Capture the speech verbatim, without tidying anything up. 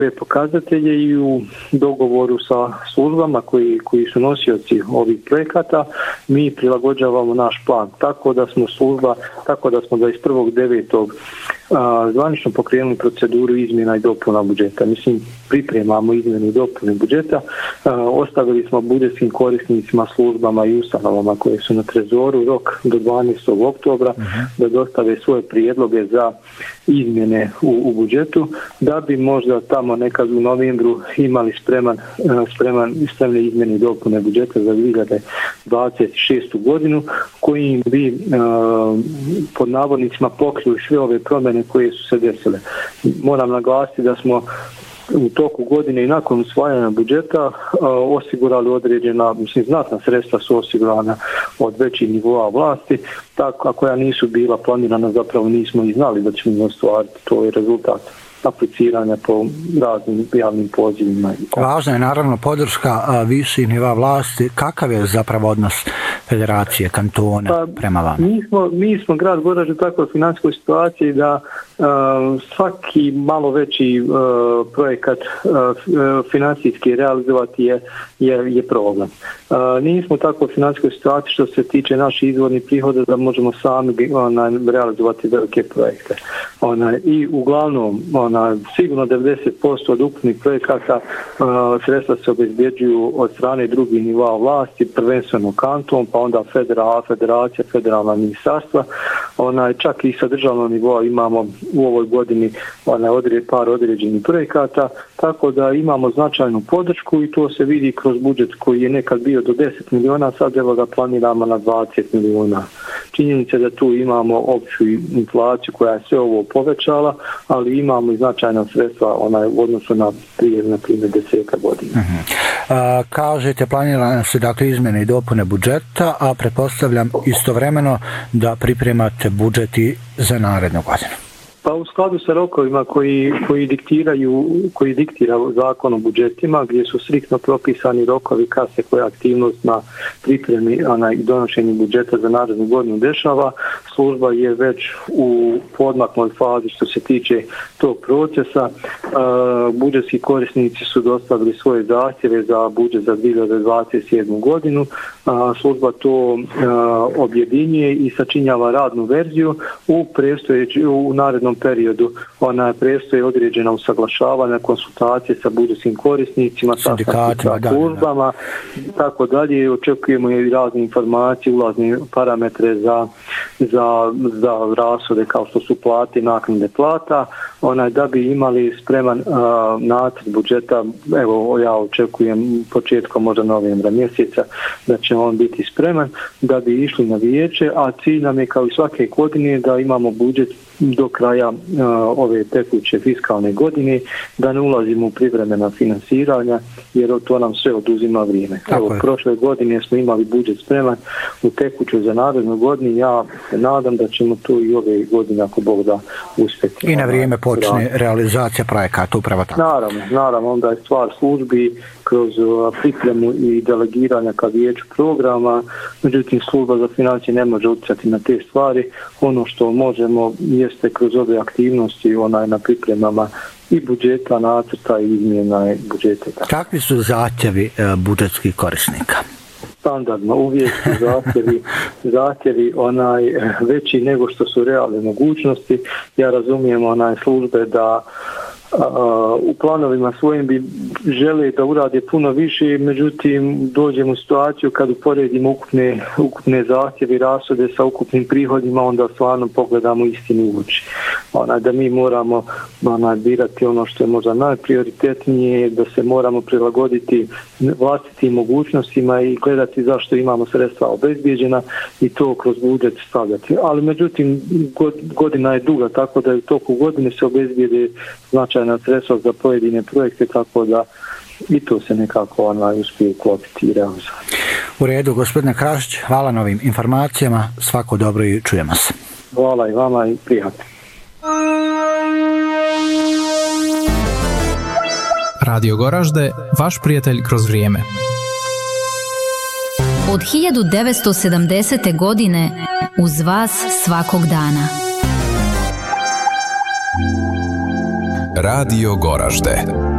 pokazatelje i u dogovoru sa službama koji, koji su nosioci ovih projekata mi prilagođavamo naš plan. Tako da smo služba, tako da smo dvadeset prvog devetog zvanično pokrenuli proceduru izmjena i dopuna budžeta. Mislim, pripremamo izmjenu i dopune budžeta. A, ostavili smo budžetskim korisnicima, službama i ustanovama koje su na trezoru rok do dvanaestog oktobra uh-huh. da dostave svoje prijedloge za izmjene u, u budžetu, da bi možda tamo nekad u novembru imali spreman, spreman spremne izmjene i dopune budžeta za dvije hiljade dvadeset šestu godinu, koji bi a, pod navodnicima pokrili sve ove promjene koje su se desile. Moram naglasiti da smo u toku godine i nakon usvajanja budžeta a, osigurali određena, mislim, znatna sredstva su osigurana od većih nivoa vlasti, tako a koja nisu bila planirana, zapravo nismo i znali da ćemo ostvariti. To je rezultat apliciranja po raznim javnim pozivima. Važna je naravno podrška viših nivoa vlasti. Kakav je zapravo odnos federacije, kantona pa, prema vama? Mi smo, mi smo grad Goraž u takvoj financijskoj situaciji da uh, svaki malo veći uh, projekat uh, financijski realizovati je, je, je problem. Uh, nismo u takvoj financijskoj situaciji što se tiče naših izvornih prihoda da možemo sami onaj, realizovati velike projekte. Onaj, I uglavnom ona, sigurno devedeset posto od ukupnih projekata uh, sredstva se obezbjeđuju od strane drugih nivoa vlasti, prvenstveno kanton, pa onda federal, federacija, federalna ministarstva. Onaj, čak i sa državnog nivoa imamo u ovoj godini onaj, odre, par određenih projekata, tako da imamo značajnu podršku i to se vidi kroz budžet koji je nekad bio do deset miliona, sad evo ga planiramo na dvadeset miliona. Činjenica da tu imamo opću inflaciju koja je sve ovo povećala, ali imamo i značajna sredstva onaj, u odnosu na prije, na primjer, deseta godina. Uh-huh. A, kažete, planirane su dakle izmjene i dopune budžeta, a pretpostavljam istovremeno da pripremate budžeti za narednu godinu. Pa u skladu sa rokovima koji, koji diktiraju, koji diktira zakon o budžetima, gdje su striktno propisani rokovi kad se koja aktivnost na pripremi i donošenju budžeta za narednu godinu dešava, služba je već u podmaknoj fazi što se tiče tog procesa. Uh, budžetski korisnici su dostavili svoje zahtjeve za budžet za dvije hiljade dvadeset sedmu godinu. Uh, služba to uh, objedinjuje i sačinjava radnu verziju u predstojeći u narednom periodu. Ona predstoje određena usaglašavanja, konsultacije sa budžetskim korisnicima, sa službama, tako dalje. Očekujemo i razne informacije, ulazne parametre za, za, za rashode kao što su plate, naknade plata, onaj, da bi imali spreman a, nacrt budžeta. Evo, ja očekujem početkom možda novembra mjeseca da će on biti spreman, da bi išli na vijeće, a cilj nam je kao i svake godine da imamo budžet do kraja uh, ove tekuće fiskalne godine, da ne ulazimo u privremena finansiranja, jer to nam sve oduzima vrijeme. Evo, prošle godine smo imali budžet spreman u tekuću za narednu godinu. Ja se nadam da ćemo to i ove godine, ako Bog da, uspjeti. I na vrijeme počne realizacija projekata, upravo tako. Naravno, naravno, onda je stvar službi kroz uh, pripremu i delegiranja ka vijeću programa, međutim služba za financije ne može utjecati na te stvari. Ono što možemo jeste kroz ove aktivnosti onaj, na pripremama i budžeta, nacrta i izmjena budžeta. Kakvi su zahtjevi uh, budžetskih korisnika? Standardno, uvijek su zahtjevi, zahtjevi onaj, veći nego što su realne mogućnosti. Ja razumijem onaj službe da Uh, u planovima svojim bi žele da urade puno više, međutim dođemo u situaciju kad uporedimo ukupne, ukupne zahtjeve i rashode sa ukupnim prihodima, onda stvarno pogledamo istini u oči. Ona, da mi moramo ona, birati ono što je možda najprioritetnije, da se moramo prilagoditi vlastitim mogućnostima i gledati zašto imamo sredstva obezbijeđena i to kroz budžet stavljati. Ali međutim godina je duga, tako da u toku godine se obezbijede značajna sredstva za pojedine projekte, tako da i to se nekako onaj uspije uklopiti i realizovati. U redu, gospodine Krašić, hvala na ovim informacijama, svako dobro i čujemo se. Hvala i vama i prijatno. Radio Goražde, vaš prijatelj kroz vrijeme. Od hiljadu devetsto sedamdesete. godine uz vas svakog dana. Radio Goražde.